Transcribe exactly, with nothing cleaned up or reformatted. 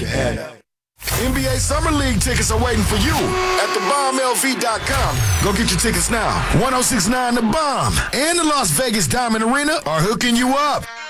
can have it. N B A Summer League tickets are waiting for you at the bomb L V dot com. Go get your tickets now. ten sixty-nine The Bomb and the Las Vegas Diamond Arena are hooking you up.